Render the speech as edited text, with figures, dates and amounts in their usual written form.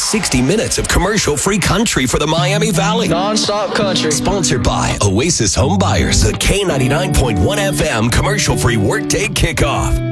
60 minutes of commercial-free country for the Miami Valley. Non-stop country. Sponsored by Oasis Home Buyers, the K99.1 FM commercial-free workday kickoff.